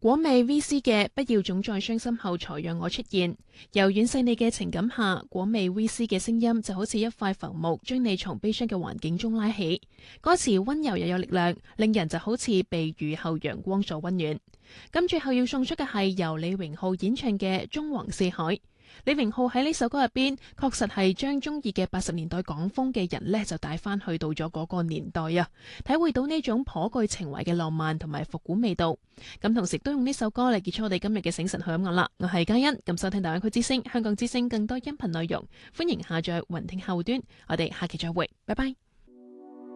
果味 V.C 嘅不要總在傷心後才讓我出現，柔軟細膩嘅情感下，果味 V.C 嘅聲音就好似一塊浮木，將你從悲傷嘅環境中拉起。歌詞溫柔又有力量，令人就好似被雨後陽光所溫暖。咁最後要送出嘅係由李榮浩演唱嘅《縱橫四海》。李榮浩喺呢首歌入邊，確實係將中意嘅80年代港風嘅人呢，就帶翻去到咗嗰個年代啊，體會到呢種頗具情懷嘅浪漫同埋復古味道。咁同時都用呢首歌嚟結束我哋今日嘅醒神去音樂啦。我係嘉欣，咁收聽大灣區之聲、香港之聲更多音頻內容，歡迎下載雲聽後端。我哋下期再會，拜拜。